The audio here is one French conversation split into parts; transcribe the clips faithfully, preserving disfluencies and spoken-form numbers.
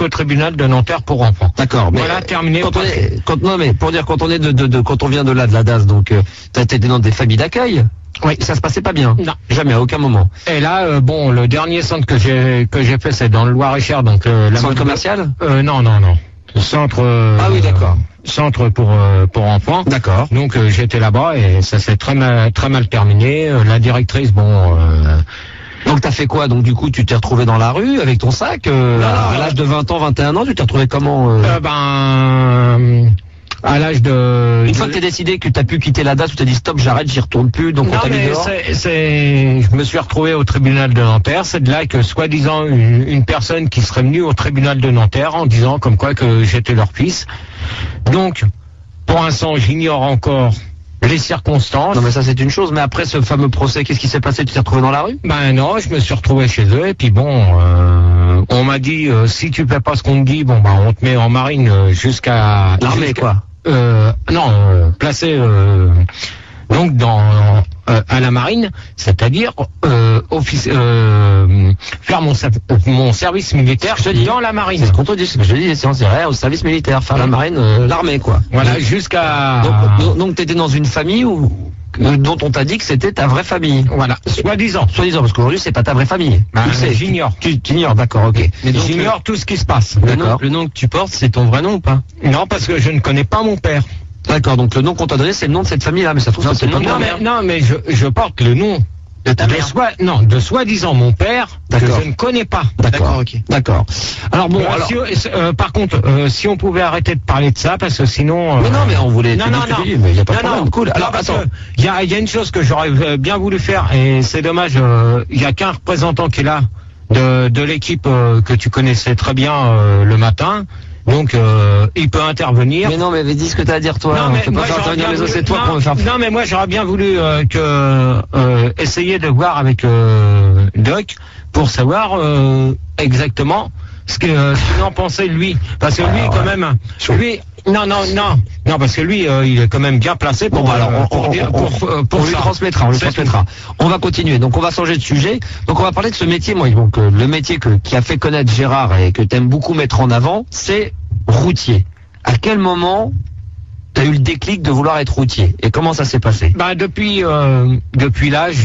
jusqu'au tribunal de Nanterre pour enfants. D'accord. Mais voilà, terminé. Quand on est, quand, non, mais pour dire, quand on est de, de, de quand on vient de là, de la D A S, donc, euh, t'as été dans des familles d'accueil. Oui. Ça se passait pas bien. Non. Jamais, à aucun moment. Et là, euh, bon, le dernier centre que j'ai, que j'ai fait, c'est dans le Loir-et-Cher, donc, euh, la Centre mode- commercial? Euh, non, non, non. Centre, euh, Ah oui, d'accord. Centre pour, euh, pour enfants. D'accord. Donc, euh, j'étais là-bas et ça s'est très mal, très mal terminé. Euh, La directrice, bon, euh, Donc t'as fait quoi? Donc du coup tu t'es retrouvé dans la rue avec ton sac euh, Non, à non, l'âge de vingt ans, vingt et un ans, tu t'es retrouvé comment euh euh, ben, à l'âge de... Une fois que t'es décidé que t'as pu quitter la D A S, tu t'es dit stop, j'arrête, j'y retourne plus, donc on Non, t'a mis mais dehors. c'est, c'est, je me suis retrouvé au tribunal de Nanterre. C'est de là que, soi-disant, une, une personne qui serait venue au tribunal de Nanterre en disant comme quoi que j'étais leur fils. Donc, pour l'instant, j'ignore encore les circonstances. Non mais ça c'est une chose, mais après ce fameux procès, qu'est-ce qui s'est passé? Tu t'es retrouvé dans la rue? Ben non, je me suis retrouvé chez eux et puis bon, euh, on m'a dit euh, si tu fais pas ce qu'on te dit, bon ben on te met en marine euh, jusqu'à L'armée jusqu'à- quoi. Euh, non, euh, placé euh, donc dans euh, à la marine, c'est-à-dire euh, office, euh, faire mon, sa- mon service militaire Je te dis. dans la marine. C'est ce qu'on te dit, ce que je te dis, c'est au service militaire, faire la marine, euh, l'armée quoi. Voilà, jusqu'à Donc, donc, donc t'étais dans une famille où, euh, dont on t'a dit que c'était ta vraie famille. voilà, soi-disant. Soi-disant, parce qu'aujourd'hui c'est pas ta vraie famille. Ben, Tu le sais. j'ignore. Tu tu ignores, d'accord, ok. Mais donc, J'ignore tout ce qui se passe. Le nom, D'accord. le nom que tu portes, c'est ton vrai nom ou pas? Non, parce que je ne connais pas mon père. D'accord, donc le nom qu'on t'a donné c'est le nom de cette famille-là, mais ça se trouve Non, c'est c'est pas le nom toi. de Non, ta mais, mère. non, mais je, je porte le nom De ta de mère. soi, non, de soi-disant mon père que D'accord. je ne connais pas. D'accord, ok. D'accord. Alors bon, Euh, alors. si- euh, par contre, euh, si on pouvait arrêter de parler de ça, parce que sinon. euh, Mais non, mais on voulait. Non, tu non, dis ce que non. tu dis, mais il y a pas de Non, problème. non. Cool. Alors Non, parce attends. que Il y a, il y a une chose que j'aurais euh, bien voulu faire, et c'est dommage, euh, il y a qu'un représentant qui est là de, de l'équipe euh, que tu connaissais très bien euh, le matin. Donc, euh, il peut intervenir. Mais non, mais dis ce que t'as à dire toi. Non, On mais fait moi, pas faire j'aurais intervenir bien les autres, voulu- c'est toi non, qu'on veut faire. Non, mais moi j'aurais bien voulu euh, que euh, essayer de voir avec euh, Doc pour savoir euh, exactement ce que euh, ce qu'il en pensait lui, parce que lui Ah, quand ouais. même, lui, non, non, non, non, parce que lui, euh, il est quand même bien placé pour Bon, alors, euh, on, pour, on- dire- on- pour, euh, on pour lui ça. transmettra, on lui C'est transmettra. On va continuer. Donc, on va changer de sujet. Donc, on va parler de ce métier, moi. Donc, euh, le métier que, qui a fait connaître Gérard et que t'aimes beaucoup mettre en avant, c'est routier. À quel moment t'as eu le déclic de vouloir être routier? Et comment ça s'est passé? Bah depuis euh, depuis l'âge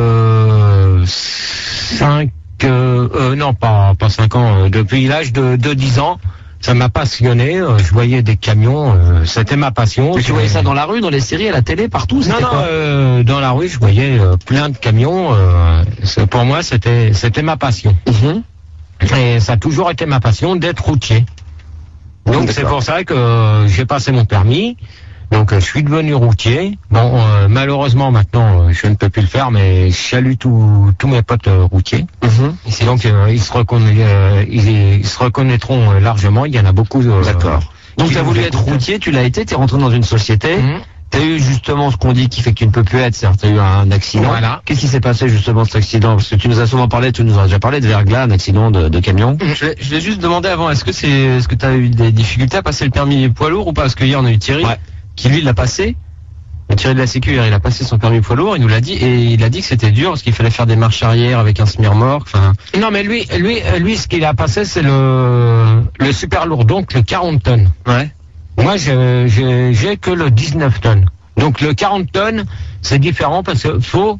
de cinq euh, euh, non pas pas cinq ans, euh, depuis l'âge de, de dix ans, ça m'a passionné. euh, je voyais des camions, euh, c'était ma passion. Mais tu voyais ça dans la rue, dans les séries, à la télé, partout? Non, C'était non, quoi euh, dans la rue, je voyais euh, plein de camions. euh, c'est- pour moi, c'était c'était ma passion. Mhm. Et ça a toujours été ma passion d'être routier. Donc D'accord. c'est pour ça que euh, j'ai passé mon permis. Donc euh, je suis devenu routier. Bon, euh, malheureusement maintenant, euh, je ne peux plus le faire, mais je salue tous tous mes potes euh, routiers. Mhm. Et c'est donc euh, ils se reconna- euh, ils, ils se reconnaîtront euh, largement. Il y en a beaucoup. euh, D'accord. Donc, qui t'as nous voulu être écoutent. routier, tu l'as été, t'es rentré dans une société. Mhm. T'as eu justement ce qu'on dit qui fait que tu ne peux plus être, c'est-à-dire t'as eu un accident. Voilà. Qu'est-ce qui s'est passé justement cet accident? Parce que tu nous as souvent parlé, tu nous as déjà parlé de verglas, un accident de, de camion. Je vais, je vais juste demander avant, est-ce que c'est, est-ce que tu as eu des difficultés à passer le permis poids lourd ou pas? Parce que hier on a eu Thierry, Ouais. qui lui l'a passé. Thierry de la Sécu, hier, il a passé son permis poids lourd, il nous l'a dit, et il a dit que c'était dur parce qu'il fallait faire des marches arrière avec un semi-remorque, enfin. Non, mais lui, lui, lui, ce qu'il a passé, c'est le le super lourd, donc le quarante tonnes. Ouais. Moi, je- je- j'ai que le dix-neuf tonnes. Donc le quarante tonnes, c'est différent parce que faut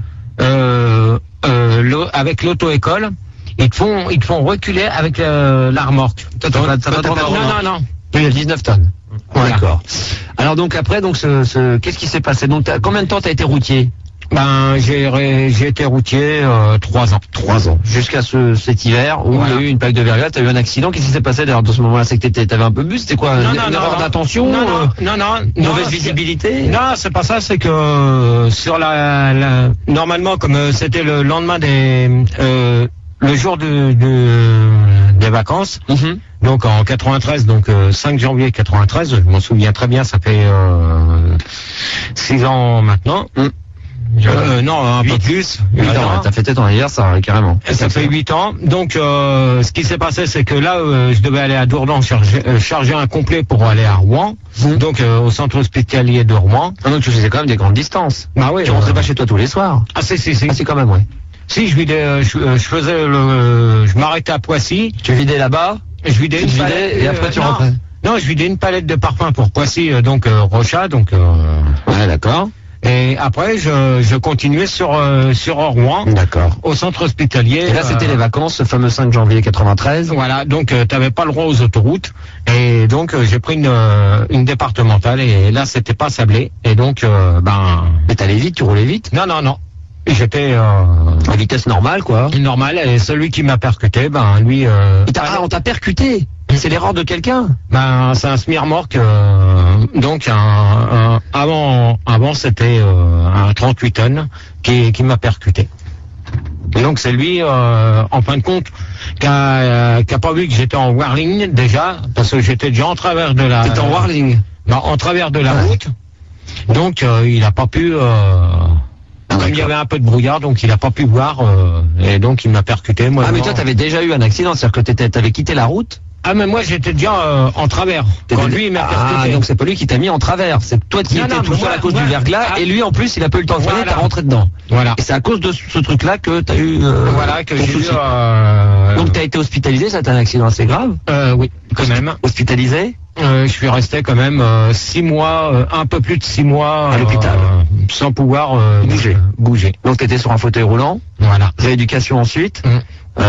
euh, euh, le- avec l'auto-école, ils te font ils te font reculer avec euh, la remorque. Toi, t'as pas- t'as pas- Non, t'as pas de non, remorque. non. Il y a dix-neuf tonnes. Voilà. D'accord. Alors donc après, donc ce, ce- qu'est-ce qui s'est passé? Donc t'as- combien de temps t'as été routier? Ben j'ai ré- j'ai été routier euh, trois ans. Trois ans. Jusqu'à ce, cet hiver où Voilà. il y a eu une plaque de verglas, t'as eu un accident. Qu'est-ce qui s'est passé d'ailleurs dans ce moment-là? C'est que t'étais- t'avais un peu bu, c'était quoi? Non, Une, non, une non, erreur non. d'attention? Non, non, euh, non, non, non, mauvaise c'est- visibilité? Non, c'est pas ça, c'est que euh, sur la, la- normalement comme euh, c'était le lendemain des euh, le jour de, de- des vacances, Mhm. donc en quatre-vingt-treize, donc euh, cinq janvier quatre-vingt-treize, je m'en souviens très bien, ça fait euh, six ans maintenant. Mm. Euh, non, un peu Huit. plus. Huit huit ans, ans. t'as fêté ton anniversaire, carrément. Et ça fait huit ans. Donc, euh, ce qui s'est passé, c'est que là, euh, je devais aller à Dourdan charger, euh, charger un complet pour aller à Rouen, Mhm. donc euh, au centre hospitalier de Rouen. Ah, donc tu faisais quand même des grandes distances. Bah oui. Tu rentrais pas chez toi tous les soirs? Ah si si si. Ah, c'est quand même, ouais. Si je vidais, euh, je, euh, je faisais le, je m'arrêtais à Poissy. Tu vidais là-bas? je vidais Tu une te vidais palette, et après tu non, rentrais. Non, je vidais une palette de parfum pour Poissy, euh, donc euh, Rochat, donc. Euh, Ouais, d'accord. et après, je, je continuais sur euh, sur Rouen, D'accord. au centre hospitalier. Et là, c'était euh, les vacances, ce fameux cinq janvier quatre-vingt-treize. Voilà, donc euh, t'avais pas le droit aux autoroutes, et donc euh, j'ai pris une euh, une départementale, et là c'était pas sablé, et donc euh, ben Mais t'allais vite, tu roulais vite. non non non, j'étais euh, À vitesse normale, quoi. normal, et celui qui m'a percuté, ben lui, euh, Et t'as- ah, on t'a percuté. C'est l'erreur de quelqu'un. ben c'est un semi-remorque, euh, donc un, un- avant avant c'était euh, un trente-huit tonnes qui qui m'a percuté. Et donc c'est lui, euh, en fin de compte, qui a, euh, qui a pas vu que j'étais en whirling déjà, parce que j'étais déjà en travers de la. T'étais en whirling. Non, en travers de la Ouais. route. Donc euh, il a pas pu. Euh, Ah, comme il y d'accord. avait un peu de brouillard, donc il a pas pu voir, euh, et donc il m'a percuté. Moi, Ah, mais non. toi, t'avais déjà eu un accident, c'est-à-dire que t'étais, t'avais quitté la route. Ah, mais moi j'étais déjà euh, en travers quand T'étais- lui il m'a Ah, percuté. donc c'est pas lui qui t'a mis en travers. C'est toi qui Non, étais non, tout mais seul moi- à cause moi- du verglas, ah. et lui, en plus, il a pas eu le temps de freiner, Voilà. t'as rentré dedans. Voilà. Et c'est à cause de ce truc-là que t'as eu. euh, Voilà que ton j'ai eu. souci. Euh, Donc t'as été hospitalisé, ça a été un accident assez grave. euh, oui, quand même. Hospitalisé. Euh, je suis resté quand même euh, six mois, euh, un peu plus de six mois À l'hôpital. euh, sans pouvoir euh, Bouger. Bouger. Donc t'étais sur un fauteuil roulant. Voilà. Rééducation ensuite. Mm.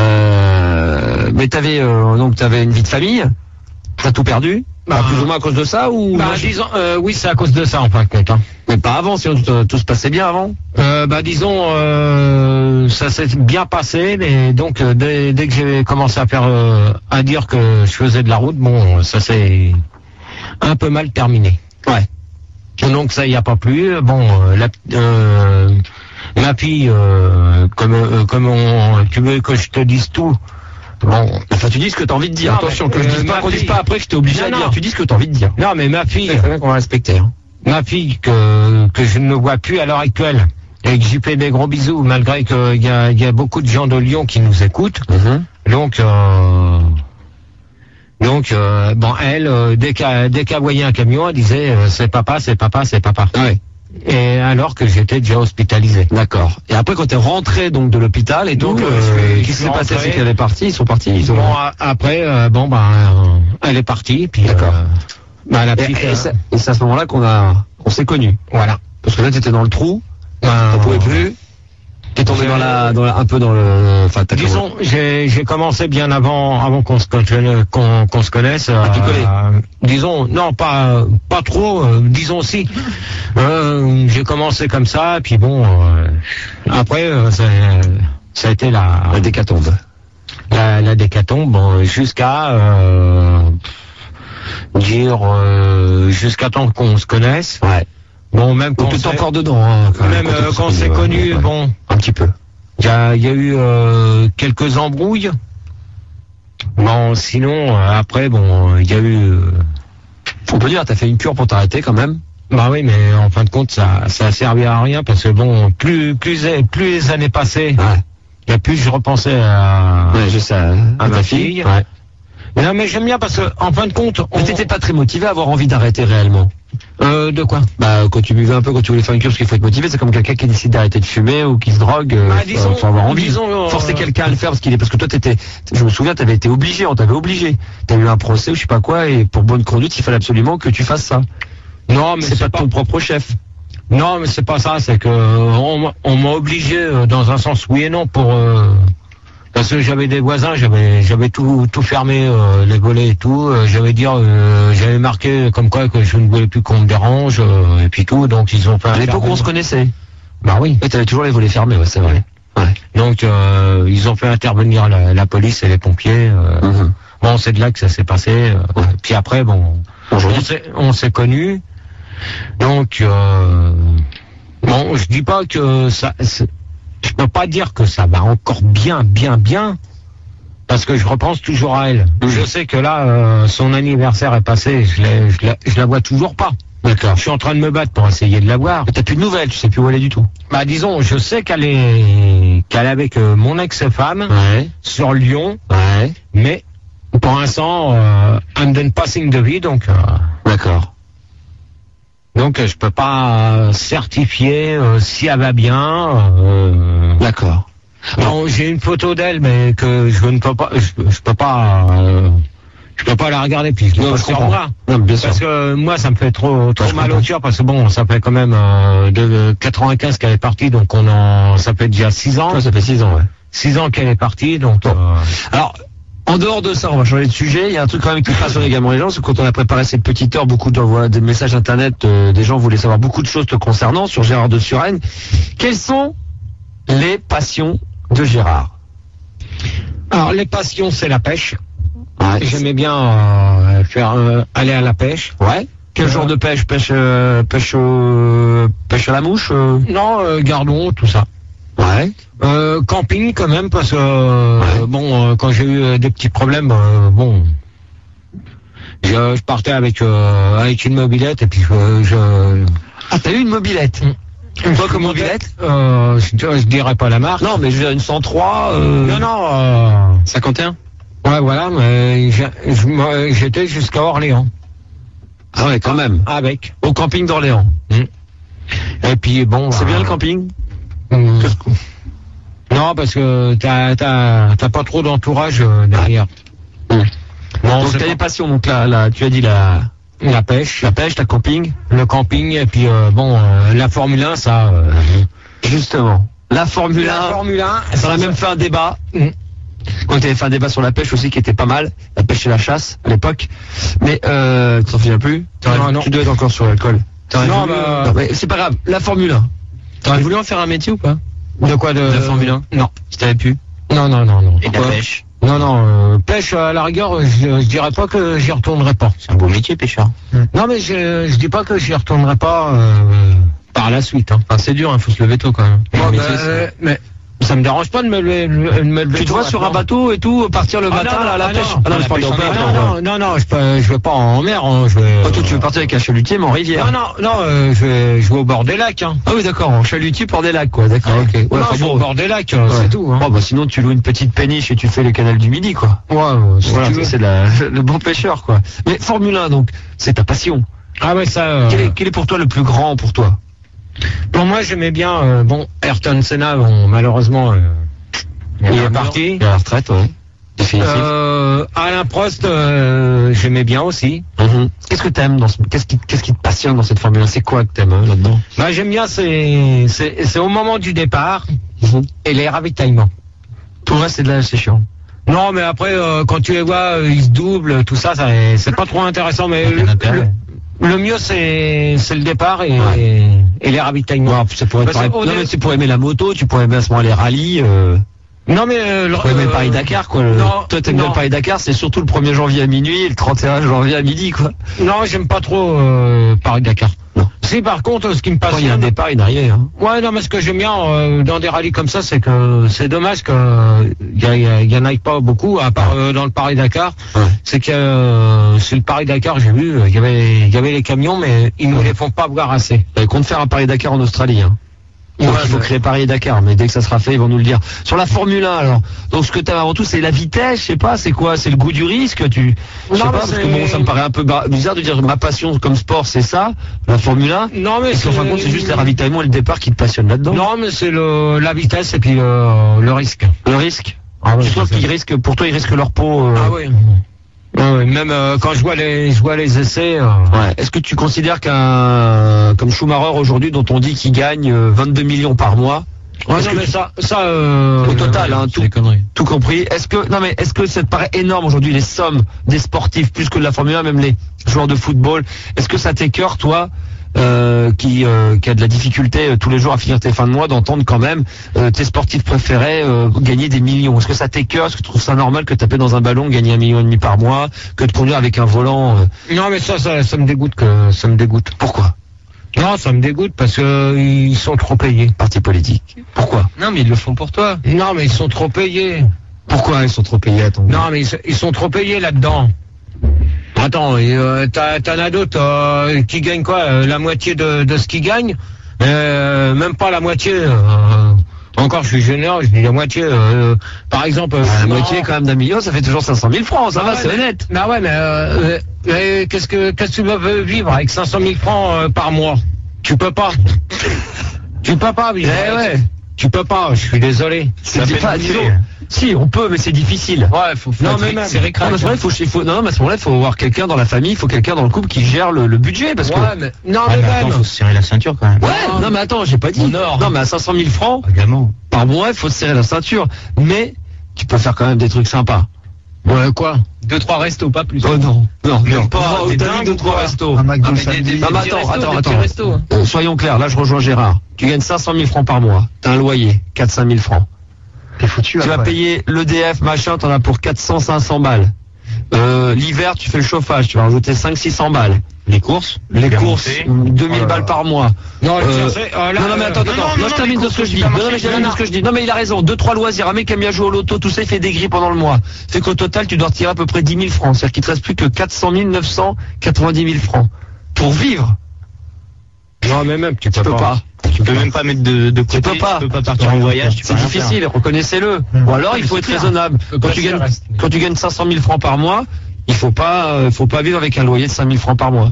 Euh, mais t'avais euh, donc t'avais une vie de famille. T'as tout perdu. Bah, Bah, plus ou moins à cause de ça ou Bah, non, je- disons, euh, oui, c'est à cause de ça en fin de compte. Hein. Mais pas avant, sinon tout, tout se passait bien avant. Euh, bah, disons, euh, ça s'est bien passé, mais donc euh, dès, dès que j'ai commencé à faire, euh, à dire que je faisais de la route, bon, ça s'est un peu mal terminé. Ouais. Donc ça y a pas plu. Bon, euh, la, euh, ma fille, euh, comme euh, comme on, tu veux que je te dise tout. Bon, Enfin, tu dis ce que t'as envie de dire. Non, Attention, mais, que je euh, dise pas, ma qu'on dise fille- pas après que je t'ai obligé Non, à non. dire. Tu dis ce que t'as envie de dire. non, mais ma fille, C'est très bien qu'on va respecter. Hein. ma fille que que je ne vois plus à l'heure actuelle et que j'y fais des gros bisous, malgré qu'il y a il y a beaucoup de gens de Lyon qui nous écoutent. Donc euh, donc euh, bon, elle, euh, dès qu'elle dès qu'elle voyait un camion, elle disait euh, c'est papa, c'est papa, c'est papa. Ah ouais. Et alors que j'étais déjà hospitalisé. D'accord. Et après, quand t'es rentré donc de l'hôpital et Donc, tout, euh, euh, je suis- qu'est-ce qui je s'est suis passé? rentré. C'est qu'elle est partie. Ils sont partis. Ils ont. Bon, a- après, euh, bon ben, euh, elle est partie, puis D'accord. euh, bah, la Et, petite, et euh, c'est et c'est à ce moment-là qu'on a, qu'on s'est connus. voilà. Parce que là, t'étais dans le trou. Ben, T'en pouvais plus. T'es tombé j'ai- dans la, dans la, un peu dans le. Enfin, t'as Disons, j'ai j'ai commencé bien avant avant qu'on se connaisse, qu'on qu'on se connaisse. À picoler. euh, disons, non pas pas trop. euh, disons si. Euh, j'ai commencé comme ça, puis bon. euh, après, euh, ça, ça a été la la décatombe. la, la décatombe, bon, jusqu'à euh, dire euh, jusqu'à temps qu'on se connaisse. Ouais. Bon, même quand Donc on t'es s'est- encore dedans. Hein, quand même euh, quand on s'est ouais, connu, ouais. bon, Un petit peu. il y a, il y a eu euh, quelques embrouilles. Bon, sinon, euh, après, bon, il y a eu... euh, On peut dire, t'as fait une cure pour t'arrêter quand même. bah oui, mais en fin de compte, ça ça a servi à rien, parce que bon, plus plus plus les années passaient, Ouais. et plus je repensais à, Ouais, je sais. à ma fille. Ouais. Non, mais j'aime bien, parce que en fin de compte... on- Mais t'étais pas très motivé à avoir envie d'arrêter réellement. Euh, de quoi? Bah, quand tu buvais un peu, quand tu voulais faire une cure, parce qu'il faut être motivé, c'est comme quelqu'un qui décide d'arrêter de fumer ou qui se drogue. Euh, Bah, faut- disons- faut avoir envie. disons, euh, Forcer quelqu'un à le faire parce qu'il est, parce que toi t'étais, je me souviens, t'avais été obligé, on t'avait obligé. T'as eu un procès ou je sais pas quoi, et pour bonne conduite, il fallait absolument que tu fasses ça. Non, mais C'est pas ton propre chef. Non, mais c'est pas ça, c'est que on, m'a- on m'a obligé euh, dans un sens oui et non pour euh, parce que j'avais des voisins, j'avais j'avais tout tout fermé, euh, les volets et tout, euh, j'avais dire euh, j'avais marqué comme quoi que je ne voulais plus qu'on me dérange euh, et puis tout, donc ils ont fait un À l'époque où on intervenir- se connaissait. Bah oui. Et t'avais toujours les volets fermés, ouais, c'est vrai. Ouais. Donc euh, ils ont fait intervenir la, la police et les pompiers. euh, Mhm. Bon, c'est de là que ça s'est passé. euh, Ouais. Puis après, bon, Aujourd'hui. on s'est on s'est connus. Donc euh, bon, je dis pas que ça. c'est- Je peux pas dire que ça va encore bien, bien, bien, parce que je repense toujours à elle. Mhm. Je sais que là, euh, son anniversaire est passé. Je, l'ai- je, la, je la vois toujours pas. D'accord. Je suis en train de me battre pour essayer de la voir. Mais t'as plus de nouvelles, tu sais plus où elle est du tout. Bah disons, je sais qu'elle est qu'elle est avec euh, mon ex-femme Ouais. sur Lyon, Ouais. mais pour l'instant, euh, elle me donne pas signe de vie, donc. euh, D'accord. Donc euh, je peux pas euh, certifier euh, si elle va bien. Euh, D'accord. bon, j'ai une photo d'elle, mais que je ne peux pas, je, je peux pas, euh, je peux pas la regarder, puis je l'ai Non, pas je sur comprends. moi. Non, bien sûr. Parce que moi, ça me fait trop, trop Ouais, je mal comprends. au cœur, parce que bon, ça fait quand même euh, de quatre-vingt-quinze qu'elle est partie, donc on en, ça fait déjà six ans. Ouais, ça fait six ans, ouais. six ans qu'elle est partie, donc. Bon. Euh, Alors, en dehors de ça, on va changer de sujet. Il y a un truc quand même qui passionne également les gens, c'est que quand on a préparé cette petite heure, beaucoup d'envois des messages internet, euh, des gens voulaient savoir beaucoup de choses te concernant sur Gérard de Suresnes. Quelles sont les passions de Gérard? Alors, les passions, c'est la pêche. Ouais. J'aimais bien euh, faire euh, aller à la pêche. Ouais. Quel Euh, genre de pêche? Pêche, euh, pêche, au- pêche à la mouche euh Non, euh, gardons, tout ça. Ouais. Euh, camping quand même, parce que euh, Ouais. bon, euh, quand j'ai eu euh, des petits problèmes, euh, bon, je, je partais avec euh, avec une mobilette et puis euh, je. Ah, t'as eu une mobilette? Une Quoi comme mobilette? euh, je, je dirais pas la marque. Non, mais je veux dire une cent trois. Euh... non, non. Euh, cinquante et un. ouais, voilà, mais j'ai- je- moi, j'étais jusqu'à Orléans Ah ouais, quand même. avec. Au camping d'Orléans. Et puis bon. C'est euh, bien le camping? hum, Non, parce que t'as t'as t'as pas trop d'entourage euh, derrière. Hum. Non, Donc c'est t'as pas- des passions, donc là, là, tu as dit la, la pêche, la pêche, la camping. le camping et puis euh, bon, euh, la Formule un, ça. euh, Justement. La Formule la un. Formule un, On a même fait un débat. Mm. On avait fait un débat sur la pêche aussi qui était pas mal. La pêche et la chasse à l'époque. Mais euh, tu t'en souviens plus? Non, non. Tu dois être encore sur l'alcool. T'aurais Non, voulu, bah, Non, mais c'est pas grave. La Formule un. t'aurais voulu en faire un métier ou pas? De quoi de La Formule un? Non, Si t'avais pu. non, non, non, non. Et la Pourquoi pêche. Non, non, euh, pêche à la rigueur, je, je dirais pas que j'y retournerai pas. C'est un beau métier, pêcheur. Non, mais je, je dis pas que j'y retournerai pas euh, par la suite. Hein. Enfin, c'est dur, hein, faut se lever tôt quand même. Bon, Le bah, métier, c'est- euh, mais ça me dérange pas de me lever, de me lever Tu te tôt vois sur un maintenant. bateau et tout, partir le Ah, matin non, à la ah, pêche. non. Ah non, Ah, je parle la de pêche en pêche, mer, Ah, non. non, non, non, je peux, je vais pas en mer. Hein, je vais, Oh, toi, tu veux partir avec un chalutier, mais en rivière. Non, non, non, euh, je vais, je vais au bord des lacs. Hein. Ah oui, d'accord, en chalutier pour des lacs, quoi. D'accord, ok. Ouais, non, enfin je vais bon, au bord des lacs, euh, ouais. c'est tout. Hein. Bon, bah, sinon, tu loues une petite péniche et tu fais le canal du Midi, quoi. Ouais, euh, si Voilà, tu ça, veux. c'est la- le bon pêcheur, quoi. Mais Formule un, donc, c'est ta passion. Ah ouais, ça. euh, Quel, est, quel est pour toi le plus grand pour toi? Pour moi, j'aimais bien. Euh, bon, Ayrton Senna, bon, malheureusement, euh, il est parti. À la retraite, ouais. Définitif. Euh, Alain Prost, euh, j'aimais bien aussi. Mhm. Qu'est-ce que t'aimes dans ce, qu'est-ce qui, qu'est-ce qui te passionne dans cette Formule un? C'est quoi que t'aimes, hein, là-dedans? Bah, j'aime bien, c'est, c'est, c'est au moment du départ et les ravitaillements. Tout le reste, c'est de la, c'est chiant. Non, mais après, euh, quand tu les vois, euh, ils se doublent, tout ça, ça c'est pas trop intéressant. Mais Aucun le, intérêt. le- le mieux, c'est, c'est le départ et, Ouais. et, et les ravitaillements. Non, ça pourrait Parce paraître- qu'au non, dé- mais tu pourrais aimer la moto, tu pourrais aimer à ce moment les rallyes, euh, Non, mais euh, le- tu pourrais aimer le euh, Paris-Dakar, quoi. Le- non, toi, t'aimes bien non. le Paris-Dakar, c'est surtout le premier janvier à minuit et le trente et un janvier à midi, quoi. Non, j'aime pas trop euh, Paris-Dakar. Non. Si, par contre, ce qui me Quand il y a un passionne. départ, il n'y a rien, hein. Ouais, non, mais ce que j'aime bien euh, dans des rallyes comme ça, c'est que c'est dommage qu'il y, a- y, y en ait pas beaucoup, à part euh, dans le Paris-Dakar. Ouais. C'est que euh, sur le Paris-Dakar, j'ai vu, il y avait, il y avait les camions, mais ils nous Ouais. les font pas voir assez. Ils comptent faire un Paris-Dakar en Australie, hein. Donc Ouais, il faut ouais. créer Paris et Dakar, mais dès que ça sera fait, ils vont nous le dire. Sur la Formule un, alors, donc ce que t'aimes avant tout, c'est la vitesse, je sais pas, c'est quoi? C'est le goût du risque, tu, je sais Non, pas, mais parce que c'est- bon, ça me paraît un peu bar- bizarre de dire ma passion comme sport, c'est ça, la Formule un. Non, mais Est-ce qu'en fin de compte, c'est juste les ravitaillements et le départ qui te passionnent là-dedans? Non, mais c'est le, la vitesse et puis le, le risque. Le risque? Ah ouais, Tu trouves c'est ça. qu'ils risquent, pour toi, ils risquent leur peau, euh, Ah oui. Ouais, ouais, même euh, quand je vois les, je vois les essais. euh, Ouais. Est-ce que tu considères qu'un, comme Schumacher aujourd'hui, dont on dit qu'il gagne euh, vingt-deux millions par mois, Ouais, est-ce non, que mais tu- ça, ça. Euh, au total, hein, C'est tout, des conneries. tout compris. Est-ce que non mais est-ce que ça te paraît énorme aujourd'hui les sommes des sportifs plus que de la Formule un, même les joueurs de football? Est-ce que ça t'écœure toi euh, qui euh, qui a de la difficulté euh, tous les jours à finir tes fins de mois d'entendre quand même euh, tes sportifs préférés euh, gagner des millions? Est-ce que ça t'écœure? Est-ce que tu trouves ça normal que taper dans un ballon gagner un million et demi par mois, que de conduire avec un volant euh, Non, mais ça, ça, ça me dégoûte que ça me dégoûte. Pourquoi? Non, ça me dégoûte parce que euh, ils sont trop payés. Parti politique. Pourquoi? Non, mais ils le font pour toi. Non, mais ils sont trop payés. Pourquoi ils sont trop payés à ton goût? Non, mais ils, ils sont trop payés là-dedans. Attends, et, euh, t'as- t'en as d'autres euh, qui gagnent quoi euh, la moitié de, de ce qu'ils gagnent euh, Même pas la moitié. euh, encore, je suis généreux, je dis la moitié. euh, par exemple, Ah, la non. moitié quand même d'un million, ça fait toujours cinq cent mille francs, ça Ah va, ouais, c'est mais- honnête. Bah ouais, mais, euh, mais qu'est-ce que qu'est-ce que tu veux vivre avec cinq cent mille francs euh, par mois? Tu peux pas. Tu peux pas vivre. Eh avec- ouais. Tu peux pas. Je suis désolé. C'est Ça c'est fait pas, une disons, bouffée. Si, on peut, mais c'est difficile. Ouais, faut, faut Non, être- mais même- c'est récrac. Non, mais à ce moment-là, il faut, il faut, non, mais à ce moment-là, il faut avoir quelqu'un dans la famille, il faut quelqu'un dans le couple qui gère le, le budget, parce que. Ouais, mais, non, Ah, mais mais attends, même. faut se serrer la ceinture quand même. Ouais, non, mais attends, j'ai pas dit. En or. Non, mais à cinq cent mille francs, Également. par mois, il faut se serrer la ceinture. Mais, tu peux faire quand même des trucs sympas. Ouais, quoi? Deux, trois restos, pas plus. Oh non, non, Même non. pas, Oh, t'es t'as dingue dit deux, ou trois quoi restos. Un McDo Ah, mais samedi. des- des- Non, mais des attends, petits restos, attends, des attends. petits restos, hein. Euh, soyons clairs, là je rejoins Gérard. Tu gagnes cinq cent mille francs par mois. T'as un loyer, quatre cinq mille francs. T'es foutu Tu vas après. payer l'E D F, machin, t'en as pour quatre cents, cinq cents balles. Euh, l'hiver, tu fais le chauffage, tu vas rajouter cinq cents, six cents balles. Les courses. Les bien courses, monté. deux mille Oh là balles là. par mois. Non, le Euh, tiercé, euh, là, non, non, mais euh, attends, attends, non, non, non, je non, termine les de ce que je dis. courses Non, au non, mais je termine de ce que je dis. Non, mais il a raison. Deux, trois loisirs. Un mec qui aime bien jouer au loto, tout ça, il fait des grilles pendant le mois. Fait qu'au total, tu dois retirer à peu près dix mille francs. C'est-à-dire qu'il te reste plus que quatre cent mille, neuf cent quatre-vingt-dix mille francs. Pour vivre. Non, mais même, tu Tu peux peux pas. Tu peux même pas mettre de, de côté. peux pas. Tu peux pas partir en voyage. tu peux C'est rien difficile, reconnaissez-le. Mmh. Ou alors, il Mais faut c'est être clair. raisonnable. Faut Quand pas tu se gagnes, rester. quand tu gagnes cinq cent mille francs par mois, il faut pas, euh, faut pas vivre avec un loyer de cinq mille francs par mois.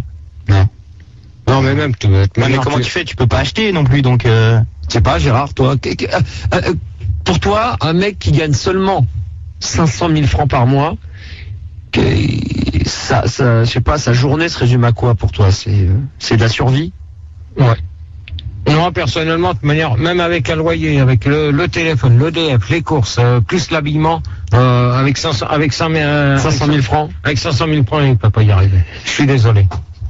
Non, mais même, tu veux faire. Ouais, mais comment tu fais? Tu peux pas acheter non plus, donc. Euh... Je sais pas, Gérard, toi. que- que- euh, euh, pour toi, un mec qui gagne seulement cinq cent mille francs par mois, que, ça, ça, je sais pas, sa journée se résume à quoi pour toi? C'est, euh, c'est de la survie? Ouais. Moi, personnellement, de toute manière, même avec un loyer, avec le, le téléphone, l'E D F, les courses, euh, plus l'habillement, euh, avec cinq cents, avec cinq mille, euh, cinq cent mille francs? avec cinq cent mille francs, il peut pas y arriver. Je suis désolé.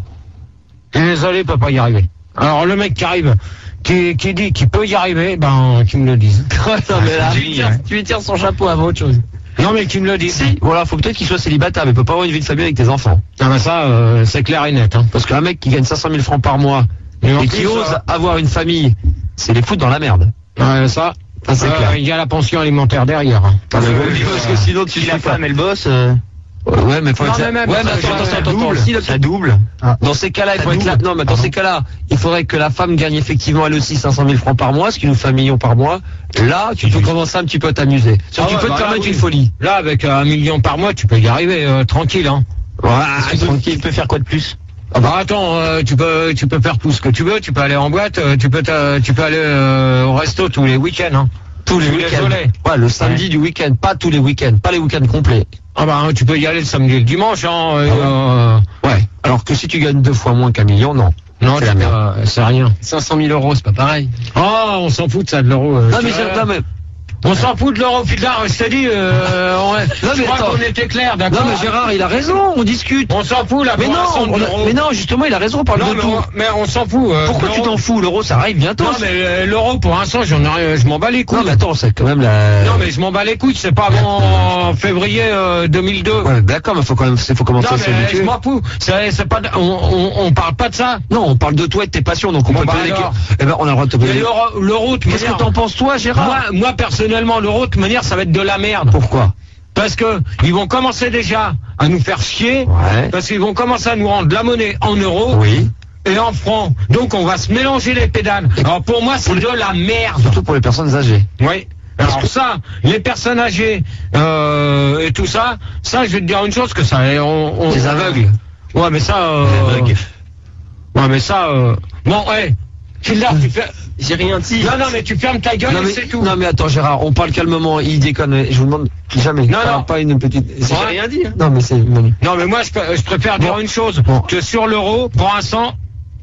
Je suis désolé, il peut pas y arriver. Alors, le mec qui arrive, qui, qui dit qu'il peut y arriver, ben, qu'il me le dise. non, mais là, Tu lui tires- tu lui tires son chapeau avant autre chose. Non, mais qu'il me le dise. si, voilà, faut peut-être qu'il soit célibataire, mais il peut pas avoir une vie de famille avec tes enfants. Ah, ben ça, euh, c'est clair et net, hein. Parce qu'un mec qui gagne cinq cent mille francs par mois, Et en et plus, qui ose euh, avoir une famille, c'est les foutre dans la merde. ouais, ça, Ça, c'est euh, clair. il y a la pension alimentaire derrière. hein. Parce que, Euh, parce que sinon, tu Si la fais pas. femme elle bosse, euh, Ouais, mais faut Non, être mais là. même, Ouais, mais ça, attends, ça attends, attends, double, attends. Si le- ça double. Dans ces cas-là, il Ça faut être là. double. Non, mais dans Pardon. ces cas-là, il faudrait que la femme gagne effectivement elle aussi cinq cent mille francs par mois, ce qui nous fait un million par mois. Là, tu peux commencer un petit peu à t'amuser. Sauf Ah tu ouais, peux bah te là, permettre oui. une folie. Là, avec euh, un million par mois, tu peux y arriver euh, tranquille, hein. Ouais, Tu peux- Tu peux faire quoi de plus? Ah bah attends, euh, tu peux, tu peux faire tout ce que tu veux. Tu peux aller en boîte, euh, tu peux, te- tu peux aller euh, au resto tous les week-ends, hein. tous les Je suis week-ends. désolé. Ouais, le samedi du week-end, pas tous les week-ends, pas les week-ends complets. Ah bah tu peux y aller le samedi et le dimanche, hein. et, euh, Ouais. Alors que si tu gagnes deux fois moins qu'un million, non. non, C'est la tu- merde. euh, c'est rien. cinq cent mille euros, c'est pas pareil. Oh, on s'en fout de ça de l'euro. euh, Non mais, je- c'est- non mais, On s'en fout de l'euro, putain. Je t'ai dit, euh, on, je mais crois attends. qu'on était clair, non d'accord. mais Gérard, il a raison, on discute. On s'en fout là. Mais pour non, l'instant, de on a- l'euro. mais non, justement, il a raison, on parle Non, de mais, tout. on, mais on s'en fout. euh, Pourquoi tu l'euro. t'en fous? L'euro, ça arrive bientôt. Non mais euh, l'euro pour l'instant, j'en ai rien, je m'en bats les couilles. Non, mais attends, c'est quand même la. Non mais je m'en bats les couilles, c'est pas avant février euh, deux mille deux. Ouais, d'accord, mais faut quand même, faut commencer Non à mais je s'habituer. m'en fous. C'est c'est pas, on, on, on parle pas de ça. Non, on parle de toi et de tes passions, donc on Bon, peut te bah poser des alors. questions. Eh ben, on a le droit de te Mais poser. L'euro, l'euro, de Qu'est-ce que manière- t'en penses, toi, Gérard? moi, moi personnellement, l'euro de toute manière, ça va être de la merde. Pourquoi? Parce que ils vont commencer déjà à nous faire chier. Ouais. Parce qu'ils vont commencer à nous rendre de la monnaie en euros Oui. et en francs. Donc on va se mélanger les pédales. Alors pour moi, c'est de la merde. Surtout pour les personnes âgées. Oui. Alors ça, les personnes âgées euh, et tout ça, ça, je vais te dire une chose que ça, on, on- Les aveugles. Ouais, mais ça. Euh, Les aveugles. Ouais, mais ça. Euh, bon, ouais. Kildar, tu fais. J'ai rien dit. Non, non, mais tu fermes ta gueule Non et mais, c'est tout. non mais attends Gérard, on parle calmement, il déconne, je vous demande jamais. Non, Pas- non. Pas une petite. J'ai Ouais. rien dit. hein. Non mais c'est. Manu. Non, mais moi, je, peux- je préfère dire Bon. une chose, Bon. que sur l'euro, pour l'instant,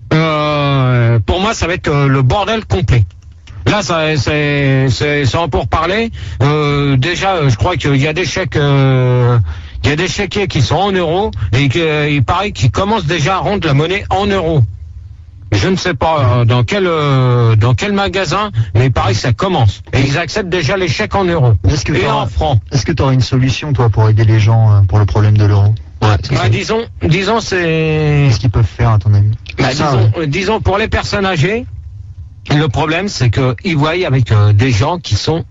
euh, pour moi, ça va être euh, le bordel complet. Là, ça, c'est, c'est, c'est en pourparler. Euh, déjà, euh, je crois qu'il y a des chèques, euh, il y a des chéquiers qui sont en euros et qu'il paraît qu'ils commencent déjà à rendre la monnaie en euros. Je ne sais pas euh, dans quel euh, dans quel magasin, mais il paraît que ça commence. Et ils acceptent déjà les chèques en euros Est-ce que et t'auras- en francs. Est-ce que tu aurais une solution, toi, pour aider les gens euh, pour le problème de l'euro? Ouais. c'est Bah, ça. disons, disons c'est. Qu'est-ce qu'ils peuvent faire, à ton avis? Bah, Ça, disons, euh, disons pour les personnes âgées, le problème c'est que ils voient avec euh, des gens qui sont,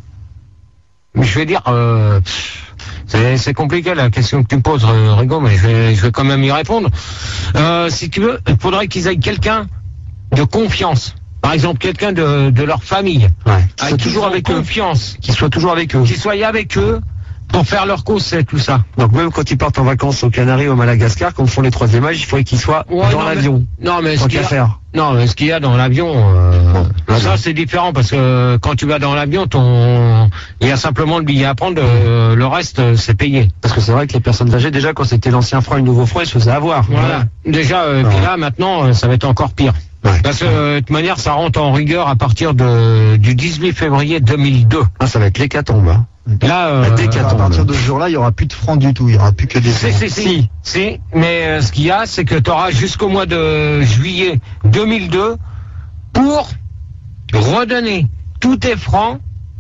je vais dire, euh, pff, c'est c'est compliqué la question que tu me poses, euh, Rigo, mais je vais, je vais quand même y répondre. Euh, si tu veux, il faudrait qu'ils aient quelqu'un de confiance. Par exemple, quelqu'un de, de leur famille, Ouais. Qui soit avec qui toujours ils ont avec eux. confiance, Qui soit toujours avec eux. qui soit avec eux pour faire leur course, c'est tout ça. Donc même quand ils partent en vacances aux Canaries, au Madagascar, comme font les troisième âge, il faudrait qu'ils soient Ouais, dans non, mais- l'avion. Non, mais Tant ce qu'il y qu'à a, faire. non, mais ce qu'il y a dans l'avion, euh, Bon, là, ça non. c'est différent parce que euh, quand tu vas dans l'avion, ton, il y a simplement le billet à prendre, euh, le reste euh, c'est payé. Parce que c'est vrai que les personnes âgées, déjà quand c'était l'ancien franc et le nouveau franc, ils se faisaient avoir. Voilà. Déjà, euh, Ouais. puis là maintenant, euh, ça va être encore pire. Ouais. Parce que euh, de toute manière, ça rentre en rigueur à partir de du dix-huit février deux mille deux. Ah, ça va être l'hécatombe. Hein. Là, euh, La décate. À partir de ce jour-là, il y aura plus de francs du tout. Il y aura plus que des Si, francs. si, si, si. Mais euh, ce qu'il y a, c'est que tu auras jusqu'au mois de juillet deux mille deux pour redonner tous tes francs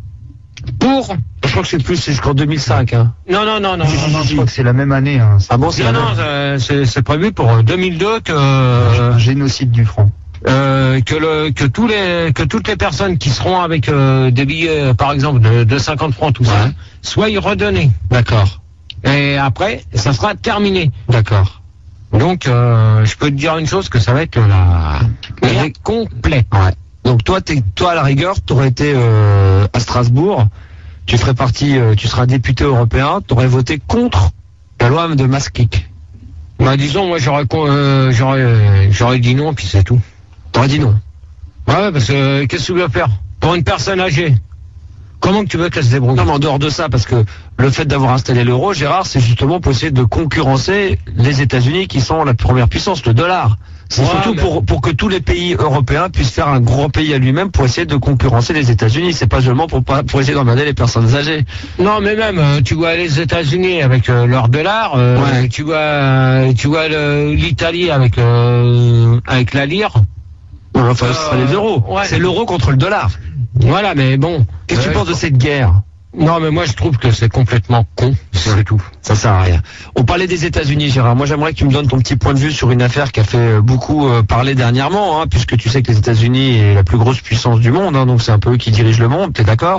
pour... Je crois que c'est plus, c'est jusqu'en deux mille cinq. Hein. Non, non, non, non, Non, non, non, non, je crois que c'est la même année. Hein. C'est Ah bon, c'est non, la non, même. euh, c'est c'est prévu pour deux mille deux que... euh, un génocide du franc. Euh, que le que tous les que toutes les personnes qui seront avec euh, des billets euh, par exemple de, de cinquante francs tout ça Ouais. soient y redonnés D'accord, et après ça sera terminé. d'accord. Donc euh, je peux te dire une chose, que ça va être la merde complète. Ouais. Donc toi, t'es, toi à la rigueur, t'aurais été euh, à Strasbourg, tu ferais partie, euh, tu seras député européen, t'aurais voté contre la loi de Maastricht. Bah disons, moi j'aurais con- euh, j'aurais euh, j'aurais dit non puis c'est tout. T'aurais dit non. Ouais, parce que euh, qu'est-ce que tu veux faire pour une personne âgée? Comment que tu veux qu'elle se débrouille? Non, mais en dehors de ça, parce que le fait d'avoir installé l'euro, Gérard, c'est justement pour essayer de concurrencer les États-Unis qui sont la première puissance, le dollar. C'est Ouais, surtout mais- pour, pour que tous les pays européens puissent faire un grand pays à lui-même pour essayer de concurrencer les États-Unis. C'est pas seulement pour, pas- pour essayer d'emmerder les personnes âgées. Non, mais même, euh, tu vois les États-Unis avec euh, leur dollar, euh, Ouais. tu vois, euh, tu vois le- l'Italie avec euh, avec la lire. Non, enfin, ce sera les euros. ouais. C'est l'euro contre le dollar. Voilà, mais bon. Qu'est-ce que Euh, tu penses de cette guerre? Non, mais moi je trouve que c'est complètement con, c'est tout. Ça sert à rien. On parlait des États-Unis, Gérard. Moi, j'aimerais que tu me donnes ton petit point de vue sur une affaire qui a fait euh, beaucoup euh, parler dernièrement, hein, puisque tu sais que les États-Unis est la plus grosse puissance du monde, hein, donc c'est un peu eux qui dirigent le monde. T'es d'accord?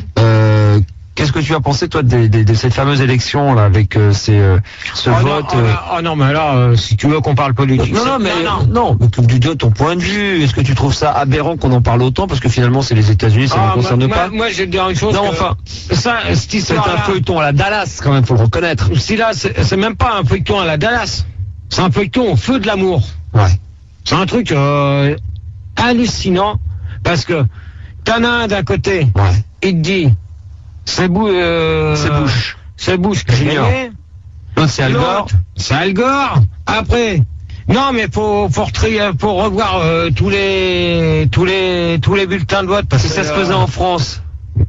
Euh, Qu'est-ce que tu as pensé toi de, de, de cette fameuse élection là avec euh, ces, euh, ce Oh non, vote? oh euh, là- oh non, mais là, euh, si tu veux qu'on parle politique. Non, c'est- non, mais non, non. non, mais que tu donnes ton point de vue. Est-ce que tu trouves ça aberrant qu'on en parle autant parce que finalement c'est les États-Unis, ça ne Ah, nous concerne moi, pas? moi, moi, je vais te dire une chose. Non, que enfin, ça, cette c'est histoire un feuilleton à la Dallas quand même, faut le reconnaître. Si là, c'est c'est même pas un feuilleton à la Dallas. C'est un feuilleton au feu de l'amour. Ouais. C'est un truc euh, hallucinant parce que t'en as un d'un côté, Ouais. il te dit c'est Bou- euh, C'est Bush. c'est Bush qui a Junior. gagné. L'autre c'est Al Gore. L'autre, c'est Al Gore. Après, non mais faut faut, retri- faut revoir euh, tous les tous les tous les bulletins de vote parce Si que ça se euh, faisait en France,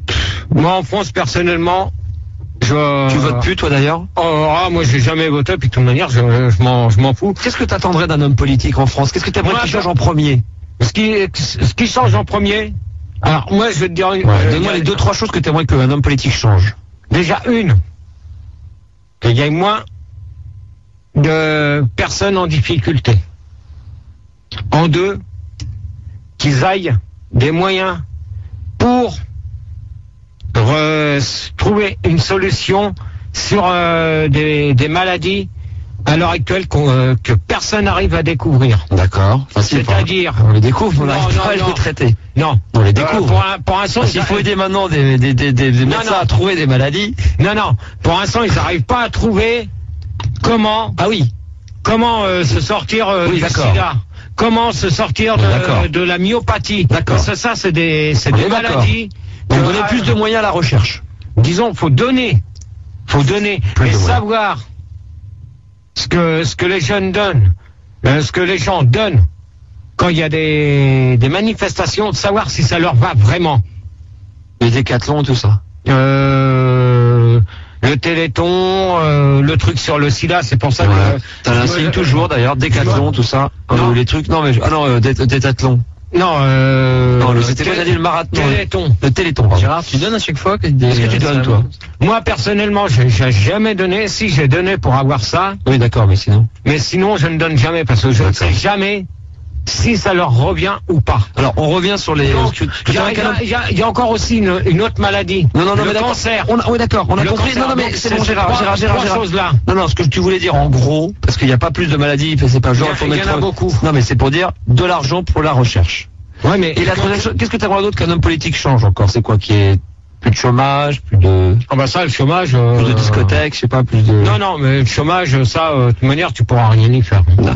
moi en France personnellement, je tu votes plus toi d'ailleurs? Oh, ah, moi j'ai jamais voté puis de toute manière je, je m'en je m'en fous. Qu'est-ce que t'attendrais d'un homme politique en France? Qu'est-ce que t'aimerais Moi, qu'il change je- en premier? Ce qui ce qui change en premier. Alors moi je vais te dire une, euh, Donne-moi les deux trois choses que t'aimerais qu'un homme politique change. déjà une, qu'il y ait moins de personnes en difficulté. En deux, qu'ils aillent des moyens pour re- trouver une solution sur euh, des, des maladies à l'heure actuelle qu'on, euh, que personne n'arrive à découvrir. D'accord. Facile. C'est-à-dire, On les découvre, on Non, n'arrive non, pas à non. les traiter. non, On les Euh, découvre. pour un, pour l'instant, Parce qu'il ils faut a- aider maintenant des, des, des, des, des Non, médecins non. à trouver des maladies. non, non, pour l'instant, ils n'arrivent pas à trouver comment, Ah oui. comment euh, se sortir euh, Oui, du d'accord. sida, comment se sortir Oui, d'accord. de, de la myopathie. D'accord. Parce que ça, c'est des, c'est On des est d'accord. maladies. Donc que- donner plus de moyens à la recherche. Disons, faut donner, faut donner Plus et de moyens. savoir ce que ce que les jeunes donnent, euh, ce que les gens donnent quand il y a des, des manifestations, de savoir si ça leur va vraiment. Les décathlons, tout ça. Euh, le Téléthon, euh, le truc sur le sida, c'est pour ça Ouais. que T'as l'insigne toujours d'ailleurs, décathlon, tout ça. Non. Euh, les trucs, non mais, je- ah non, euh, dé- détathlon. non, euh, Non, le- c'était Té- pas dit le marathon. Téléthon. Le téléthon, pardon. Gérard, tu donnes à chaque fois que des... Qu'est-ce que tu donnes, toi? Moi personnellement, j'ai j'ai jamais donné. Si j'ai donné pour avoir ça, Oui, d'accord, mais sinon. mais sinon je ne donne jamais parce que je ne sais D'accord. jamais si ça leur revient ou pas. Alors, on revient sur les. Donc, tu- tu il y, a- dirais il y qu'un homme- a- il y a- il y a encore aussi une, une autre maladie. Non, non, non, le mais d'accord. cancer. On a- oui, d'accord, on a Le compris. cancer. Non, non, mais Donc, c'est c'est bon, ces Gérard, trois- Gérard, Gérard, trois Gérard. choses-là. Non, non, ce que tu voulais dire en gros, parce qu'il n'y a pas plus de maladies, c'est pas genre, Il y a- faut il y en mettre. a beaucoup. Non, mais c'est pour dire de l'argent pour la recherche. Ouais, mais Et la troisième chose, qu'est-ce que tu aimerais d'autre qu'un homme politique change encore? C'est quoi qui est Plus de chômage, plus de, Ah bah ça, le chômage... euh, plus de discothèques, je sais pas, plus de... Non, non, mais le chômage, ça, euh, de toute manière, tu pourras rien y faire. Non.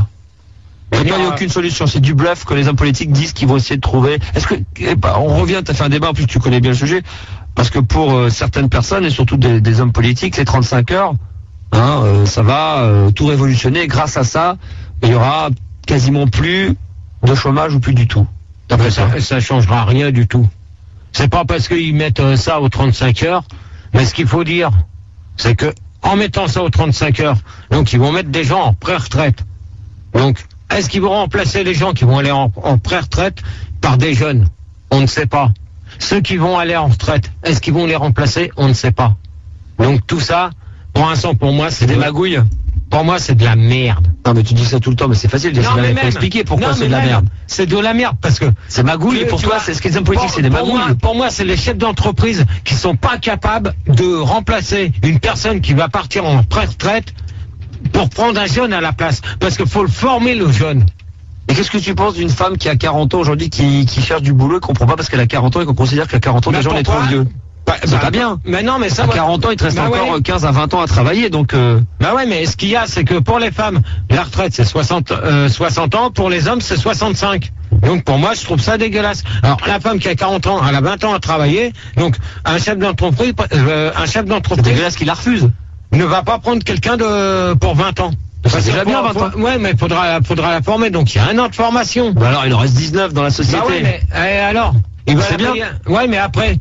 Il Manière, n'y a aucune solution, c'est du bluff que les hommes politiques disent qu'ils vont essayer de trouver. Est-ce que, eh ben, on revient, tu as fait un débat, en plus tu connais bien le sujet, parce que pour euh, certaines personnes, et surtout des, des hommes politiques, les trente-cinq heures, hein, euh, ça va euh, tout révolutionner. Grâce à ça, il y aura quasiment plus de chômage ou plus du tout. Mais ça, ça changera rien du tout. C'est pas parce qu'ils mettent euh, ça aux trente-cinq heures, mais ce qu'il faut dire, c'est que en mettant ça aux trente-cinq heures, donc ils vont mettre des gens en pré-retraite. Donc, est-ce qu'ils vont remplacer les gens qui vont aller en, en pré-retraite par des jeunes? On ne sait pas. Ceux qui vont aller en retraite, est-ce qu'ils vont les remplacer? On ne sait pas. Donc tout ça, pour l'instant, pour moi, c'est des magouilles. Pour moi, c'est de la merde. Non mais tu dis ça tout le temps, mais c'est facile. Non, mais Il faut même- expliquer pourquoi non, c'est mais de la même, merde. C'est de la merde parce que C'est magouille, Tu- et pour tu toi, vois, c'est ce que les hommes politiques, pour- c'est des pour magouilles. moi, pour moi, c'est les chefs d'entreprise qui sont pas capables de remplacer une personne qui va partir en pré-retraite pour prendre un jeune à la place. Parce qu'il faut le former, le jeune. Et qu'est-ce que tu penses d'une femme qui a quarante ans aujourd'hui, qui, qui cherche du boulot et comprend pas parce qu'elle a quarante ans et qu'on considère qu'à quarante ans, Mais déjà on est trop pourquoi vieux? Bah, C'est bah, pas bien. Mais non, mais ça À va. quarante ans, il te reste Bah encore ouais. quinze à vingt ans à travailler, donc euh, Bah ouais, mais ce qu'il y a, c'est que pour les femmes, la retraite c'est soixante, euh, soixante ans, pour les hommes c'est soixante-cinq. Donc pour moi, je trouve ça dégueulasse. Alors la femme qui a quarante ans, elle a vingt ans à travailler, donc un chef d'entreprise, euh, un chef c'est d'entreprise dégueulasse qu'il la refuse. ne va pas prendre quelqu'un de pour vingt ans. C'est Parce déjà que bien, faut- vingt ans. faut- Ouais, mais faudra, faudra la former. Donc il y a un an de formation. Bah alors, il en reste dix-neuf dans la société. Bah ouais, mais eh, alors, il va C'est la bien. payer. Ouais, mais après,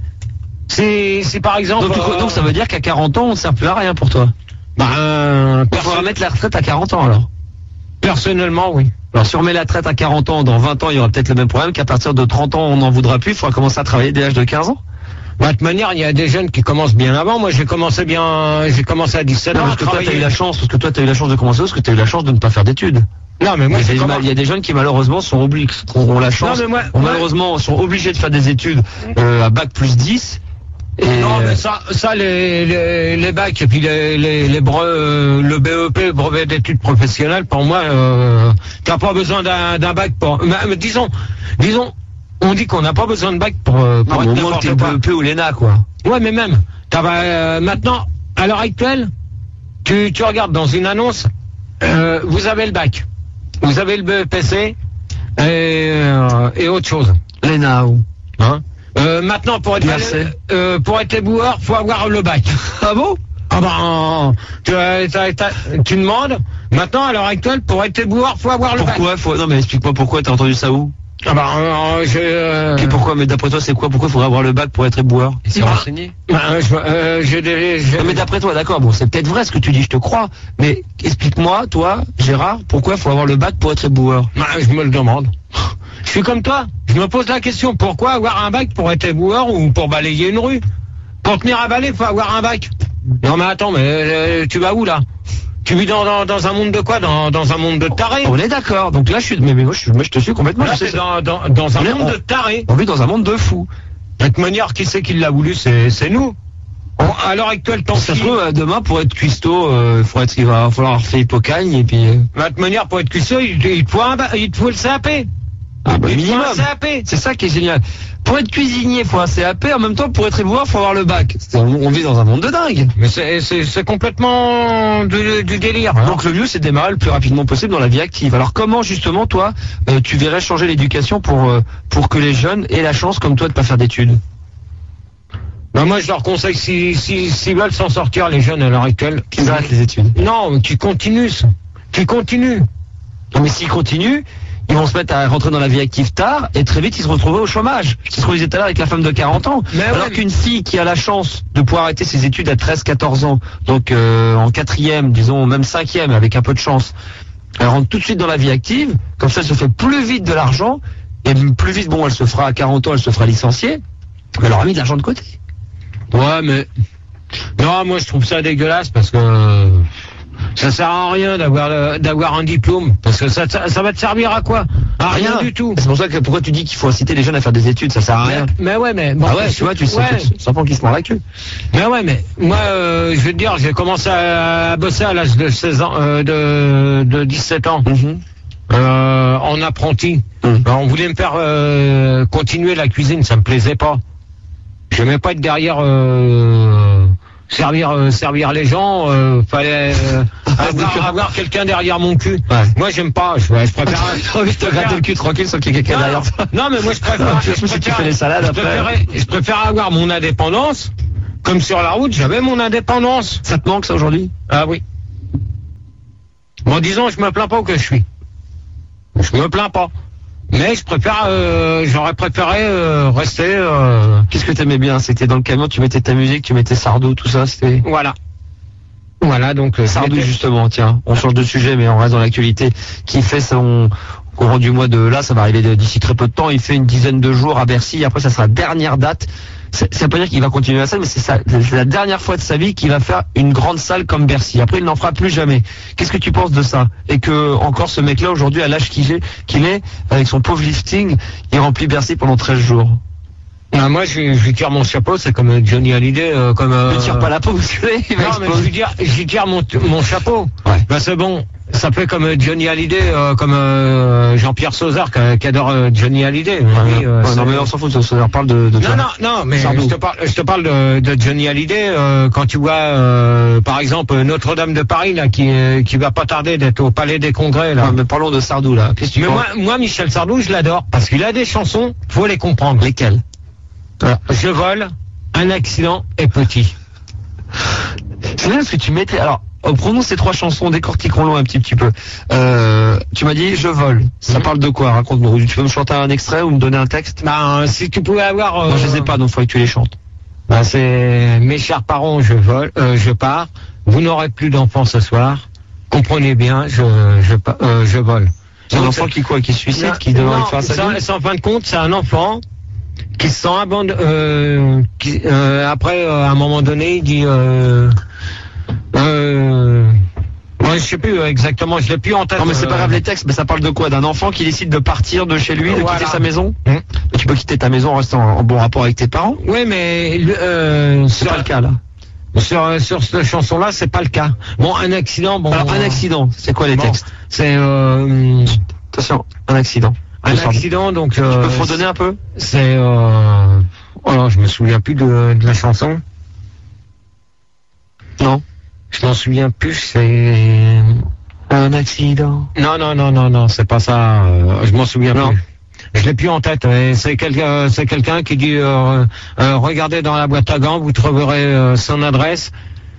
c'est, c'est par exemple. donc, du coup, euh, donc ça veut dire qu'à quarante ans, on ne sert plus à rien pour toi. Bah, euh, Il perso- faudra mettre la retraite à quarante ans alors. personnellement, oui. Alors si on met la retraite à quarante ans, dans vingt ans, il y aura peut-être le même problème qu'à partir de trente ans, on n'en voudra plus, il faudra commencer à travailler dès l'âge de quinze ans. Bah, de toute manière, il y a des jeunes qui commencent bien avant. Moi, j'ai commencé bien, j'ai commencé à dix-sept Non, ans. à parce que toi, t'as travailler. eu la chance, parce que toi, t'as eu la chance de commencer, parce que t'as eu la chance de ne pas faire d'études. Non, mais moi, Il y, a j'ai des, commencé- il y a des jeunes qui malheureusement sont obligés, ont la chance, Non, mais moi- ont moi- malheureusement sont obligés de faire des études euh, à bac plus dix. Et Non, mais euh, ça, ça les, les, les bacs et puis les, les, les bre- euh, le B E P, brevet d'études professionnelles, pour moi, euh, t'as pas besoin d'un d'un bac pour. Mais, mais disons, disons, on dit qu'on n'a pas besoin de bac pour. euh, pour non, mais être au moins que t'es n'importe quoi. B E P ou l'E N A, quoi. Ouais, mais même, t'as, euh, maintenant, à l'heure actuelle, tu, tu regardes dans une annonce, euh, vous avez le bac, vous avez le B E P C et, euh, et autre chose. L'E N A ou. Hein euh, maintenant, pour être, I R C. euh, pour être éboueur, faut avoir le bac. Ah bon? Ah ben, tu, t'as- t'as- tu demandes, maintenant, à l'heure actuelle, pour être éboueur, faut avoir le bac. Pourquoi faut... Non mais explique-moi pourquoi, t'as entendu ça où? Ah ben, euh, je... euh, Et pourquoi? Mais d'après toi, c'est quoi? Pourquoi il faudrait avoir le bac pour être éboueur? Il s'est Bah, renseigné. ben, je- euh, j'ai des... j'ai- Non mais d'après toi, d'accord, bon c'est peut-être vrai ce que tu dis, je te crois, mais explique-moi, toi, Gérard, pourquoi il faut avoir le bac pour être éboueur? Ben, je me le demande. Je suis comme toi. Je me pose la question, pourquoi avoir un bac pour être éboueur ou pour balayer une rue? Pour tenir à balayer, faut avoir un bac. Non mais attends, mais euh, tu vas où là? Tu vis dans, dans, dans un monde de quoi? Dans, dans un monde de tarés? On est d'accord, donc là je suis, mais, mais moi, je, suis- moi je te suis complètement, Là, je sais c'est ça. dans, dans, dans un On est- monde on- de tarés. On vit dans un monde de fous. De toute manière, qui c'est qui l'a voulu? C'est c'est nous. On- à l'heure actuelle, tant Ça se pis. trouve, euh, demain, pour être cuistot, euh, il faudra être- il va falloir avoir fait Hippocagne, et puis... euh, De toute manière, pour être cuistot, il, il, te faut un ba- il te faut le C A P. Ah bah il te faut minimum. un C A P. C'est ça qui est génial. Pour être cuisinier, il faut un C A P, en même temps, pour être éboueur, il faut avoir le bac. C'est- On, on vit dans un monde de dingue. Mais c'est c'est- c'est complètement du, du délire. hein. Donc le mieux, c'est de démarrer le plus rapidement possible dans la vie active. Alors comment, justement, toi, euh, tu verrais changer l'éducation pour, euh, pour que les jeunes aient la chance, comme toi, de pas faire d'études? Ben, moi, je leur conseille, si si s'ils veulent s'en sortir, les jeunes à l'heure actuelle, Qu'ils arrêtent les études. non, qui continuent, qui continuent. Non mais s'ils continuent, ils vont se mettre à rentrer dans la vie active tard et très vite ils se retrouvent au chômage. C'est ce qu'on disait tout à l'heure avec la femme de quarante ans. Mais Alors ouais, qu'une fille qui a la chance de pouvoir arrêter ses études à treize quatorze ans, donc euh, en quatrième, disons même cinquième avec un peu de chance, elle rentre tout de suite dans la vie active, comme ça elle se fait plus vite de l'argent, et plus vite, bon elle se fera à quarante ans, elle se fera licencier, mais elle aura mis de l'argent de côté. Ouais, mais non, moi je trouve ça dégueulasse parce que euh, ça sert à rien d'avoir le- d'avoir un diplôme parce que ça, ça ça va te servir à quoi? À rien, du tout. C'est pour ça que pourquoi tu dis qu'il faut inciter les jeunes à faire des études, ça sert à rien. Mais, mais ouais, mais bon, Ah ouais, tu vois, tu sais, ouais. c'est un qui se mord la queue. Mais ouais, mais moi, euh, je vais te dire, j'ai commencé à, à bosser à l'âge de seize ans, euh, de, de dix-sept ans, euh, en apprenti. Mhm. Alors, on voulait me faire euh, continuer la cuisine, ça me plaisait pas. j'aimais pas être derrière, euh, servir, euh, servir les gens. Euh, fallait euh, avoir, avoir quelqu'un derrière mon cul. Ouais. Moi, j'aime pas. Je, je préfère. T'as envie de te gratter le cul tranquille sans qu'il y ait quelqu'un Non, derrière toi. non, mais moi, je préfère. Je sais que tu fais les salades je après. préférais- je préfère avoir mon indépendance. Comme sur la route, j'avais mon indépendance. Ça te manque ça aujourd'hui? Ah oui. Bon, disons, je me plains pas où que je suis. Je me plains pas. Mais je préfère, euh, j'aurais préféré euh, rester. Euh, Qu'est-ce que t'aimais bien? C'était dans le camion, tu mettais ta musique, tu mettais Sardou, tout ça, c'était... voilà. Voilà, donc. euh, Sardou j'étais- justement, tiens, on change de sujet mais on reste dans l'actualité, qui fait son au courant du mois de là, ça va arriver d'ici très peu de temps, il fait une dizaine de jours à Bercy, après ça sera la dernière date. C'est- Ça veut pas dire qu'il va continuer la salle, mais c'est ça- c'est la dernière fois de sa vie qu'il va faire une grande salle comme Bercy. Après, il n'en fera plus jamais. Qu'est-ce que tu penses de ça? Et que encore ce mec-là aujourd'hui, à l'âge qu'il est, qu'il est, avec son pauvre lifting, il remplit Bercy pendant treize jours. Ah, moi, je, je lui tire mon chapeau, c'est comme euh, Johnny Hallyday, euh, comme. Euh, Ne tire pas la peau parce que il va Non, mais je exploser. lui tire, je lui tire mon, mon chapeau. Ouais. Bah, c'est bon. Ça fait comme euh, Johnny Hallyday, euh, comme euh, Jean-Pierre Sauzard qui, qui adore euh, Johnny Hallyday. Ouais, Oui, euh, ouais, non c'est- mais on s'en fout, on parle de, de Non, toi. non, non, mais Sardou. je te parle, je te parle de, de Johnny Hallyday. Euh, quand tu vois, euh, par exemple, Notre-Dame de Paris là, qui, euh, qui va pas tarder d'être au Palais des Congrès là. Ouais, mais parlons de Sardou là. Qu'est-ce que tu Mais penses? moi, moi, Michel Sardou, je l'adore parce qu'il a des chansons, faut les comprendre. Lesquels? Alors, je vole, un accident et petit. C'est bien ce que tu mettais. Alors, oh, prenons ces trois chansons, décortiquons-les un petit, petit peu. Euh, tu m'as dit, je vole. Ça Mhm. parle de quoi? Raconte-nous. Tu peux me chanter un extrait ou me donner un texte? Ben, si tu pouvais avoir. Euh, Moi, je les ai pas, donc il faudrait que tu les chantes. Ben, c'est mes chers parents, je vole, euh, je pars. Vous n'aurez plus d'enfants ce soir. Comprenez bien, je, je, pa- euh, je vole. C'est un Donc, enfant qui quoi? Qui se suicide? Non, Qui devrait non, faire sa ça- vie? c'est en fin de compte, c'est un enfant qui se sent abandonné. Euh, qui, euh, après, euh, à un moment donné, il dit. Euh, euh, ouais, je sais plus euh, exactement, je l'ai plus en tête. Non mais c'est pas euh, grave les textes, mais ça parle de quoi? D'un enfant qui décide de partir de chez lui, de Voilà. quitter sa maison? Hum. Mais tu peux quitter ta maison en restant en bon rapport avec tes parents? Oui, mais le- euh, C'est sur, pas le cas là. sur sur cette chanson-là, c'est pas le cas. Bon, un accident. Bon, Alors un accident, c'est quoi les bon, textes? C'est euh, Attention, un accident. un De Sardou. accident, donc. Tu Euh, peux fredonner un peu? C'est. Euh, oh non, je me souviens plus de, de la chanson. Non. Je m'en souviens plus. C'est. Un accident. Non, non, non, non, non, c'est pas ça. euh, je m'en souviens Non. plus. Je l'ai plus en tête. Et c'est quelqu'un, c'est quelqu'un qui dit euh, euh, regardez dans la boîte à gants, vous trouverez euh, son adresse,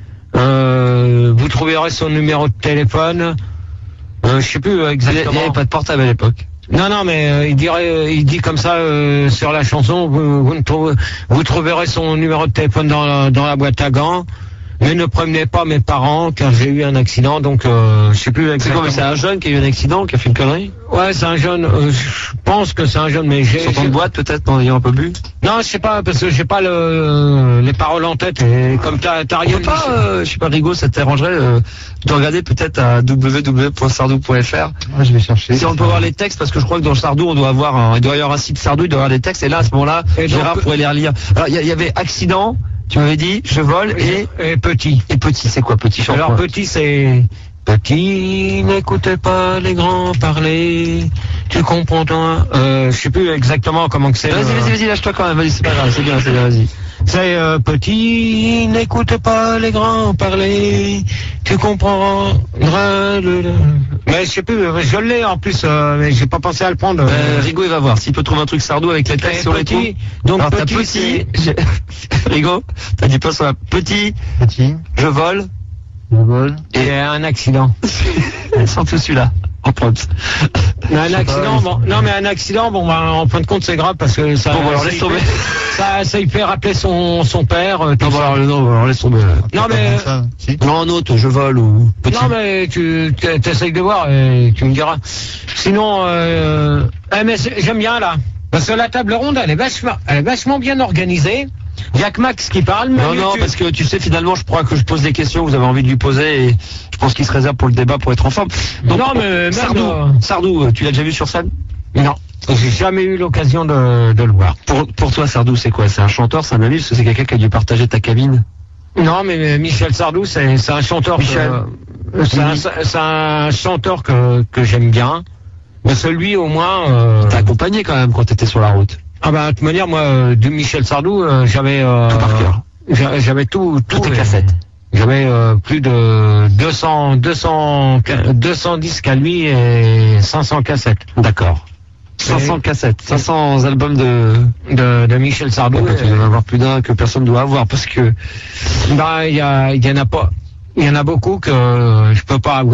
euh, vous trouverez son numéro de téléphone. Euh, je sais plus euh, Il n'y exactement. avait pas de portable à l'époque. Non, non, mais euh, il dirait, euh, il dit comme ça euh, sur la chanson. Vous, vous, ne trouvez- vous trouverez son numéro de téléphone dans la, dans la boîte à gants. Mais ne prévenez pas mes parents car j'ai eu un accident, donc euh, je sais plus C'est exactement. quoi, mais c'est un jeune qui a eu un accident, qui a fait une connerie? Ouais, c'est un jeune. euh, je pense que c'est un jeune, mais j'ai. Sortant de j'ai- boîte peut-être en ayant un peu bu? Non, je sais pas parce que j'ai pas le les paroles en tête et comme t'as t'as On rien peut pas, euh, je sais pas, Rigaud, ça t'arrangerait euh, de regarder peut-être à w w w point sardou point f r. Moi, je vais chercher. Si on peut voir les textes, parce que je crois que dans Sardou, on doit avoir un, il doit y avoir un site Sardou, il doit y avoir des textes, et là, à ce moment-là, Et donc- Gérard pourrait les relire. Alors, il y, a- il y avait accident, tu m'avais dit, je vole, et, et petit. et petit, c'est quoi, petit chante? Alors petit c'est petit, n'écoutez pas les grands parler. Tu comprends toi euh, Je sais plus exactement comment que c'est. Vas-y, euh, vas-y, vas-y, lâche-toi quand même, vas-y, c'est pas grave, c'est bien, c'est bien, vas-y. C'est euh, petit, n'écoute pas les grands parler, tu comprendras le... le- Mais je sais plus, euh, je l'ai en plus, euh, mais j'ai pas pensé à le prendre. Euh, Rigaud, il va voir, s'il peut trouver un truc Sardou avec les textes Et sur les trous. petit, donc Alors, t'as petit, petit, c'est- j'ai- Rigaud, t'as dit pas sur la petit, Petit, je vole, je vole. et un accident. sans tout celui-là, en prompt. Mais un accident, bon, non mais un accident, bon, bah, en fin de compte c'est grave parce que ça, Bon, bah, alors, ça, laisse lui tomber. fait, ça, ça lui fait rappeler son, son père. euh, tout Non, bah, ça. alors, non, bah, alors, laisse tomber. Non, Pas mais- comme ça, si. Non, un autre, je vole ou petit. Non mais tu t- t'essayes de voir et tu me diras. Sinon, euh, eh, mais c'est- j'aime bien là. Parce que la table ronde, elle est vachement, elle est vachement bien organisée. Il y a que Max qui parle. Mais Non, non, tu- parce que tu sais, finalement, je crois que je pose des questions que vous avez envie de lui poser et je pense qu'il se réserve pour le débat pour être en forme. Donc, Non, mais même, Sardou, euh, Sardou, euh, tu l'as déjà vu sur scène? Non, j'ai jamais eu l'occasion de, de le voir. Pour, pour toi, Sardou, c'est quoi? C'est un chanteur, c'est un ami, parce que c'est quelqu'un qui a dû partager ta cabine? Non, mais euh, Michel Sardou, c'est c'est un chanteur. que- Michel. euh, c'est un, c'est un chanteur que, que j'aime bien. Mais celui au moins. Euh, T'as accompagné quand même quand t'étais sur la route. Ah bah, de toute manière, moi, euh, de Michel Sardou, euh, j'avais... Euh, Tout par cœur. j'a- J'avais tout... tout Toutes les euh, cassettes. J'avais euh, plus de deux cents, deux cents, deux cents disques à lui et cinq cents cassettes D'accord. cinq cents cassettes, cinq cents albums de... de, de Michel Sardou. Bon, bah, tu dois en avoir plus d'un que personne doit avoir parce que... Bah, il y, a- il y en a pas... Il y en a beaucoup que euh, je peux pas